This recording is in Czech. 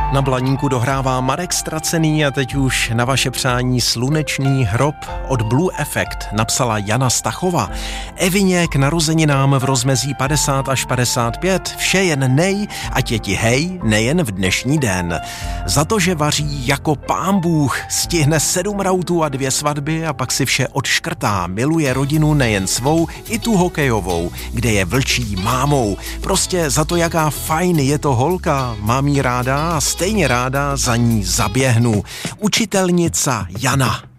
Na Blaníku dohrává Marek Stracený a teď už na vaše přání Slunečný hrob od Blue Effect napsala Jana Stachova. Evině k narozeninám v rozmezí 50 až 55 vše jen nej, ať je ti hej, nejen v dnešní den. Za to, že vaří jako pán Bůh, stihne 7 rautů a 2 svatby a pak si vše odškrtá. Miluje rodinu nejen svou, i tu hokejovou, kde je vlčí mámou. Prostě za to, jaká fajn je to holka, mám jí ráda a stejně ráda za ní zaběhnu. Učitelnica Jana.